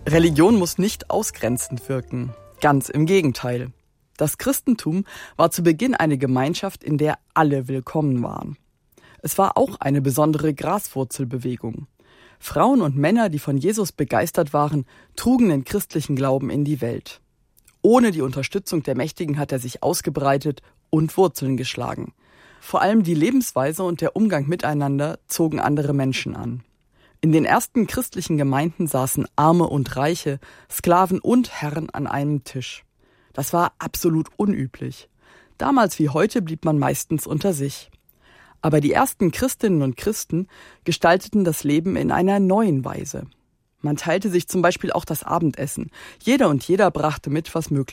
Religion muss nicht ausgrenzend wirken. Ganz im Gegenteil. Das Christentum war zu Beginn eine Gemeinschaft, in der alle willkommen waren. Es war auch eine besondere Graswurzelbewegung. Frauen und Männer, die von Jesus begeistert waren, trugen den christlichen Glauben in die Welt. Ohne die Unterstützung der Mächtigen hat er sich ausgebreitet und Wurzeln geschlagen. Vor allem die Lebensweise und der Umgang miteinander zogen andere Menschen an. In den ersten christlichen Gemeinden saßen Arme und Reiche, Sklaven und Herren an einem Tisch. Das war absolut unüblich. Damals wie heute blieb man meistens unter sich. Aber die ersten Christinnen und Christen gestalteten das Leben in einer neuen Weise. Man teilte sich zum Beispiel auch das Abendessen. Jeder und jeder brachte mit, was möglich